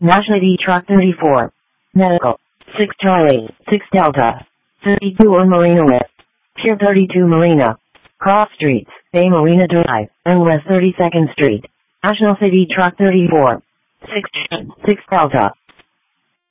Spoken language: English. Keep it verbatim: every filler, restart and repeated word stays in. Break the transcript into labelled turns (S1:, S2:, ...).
S1: National I D Truck thirty-four. Medical. six Charlie, six Delta. thirty-two on Marina West. Pier thirty-two Marina. Cross Streets, Bay Marina Drive, and West thirty-second Street. National City Truck thirty-four. six six Delta.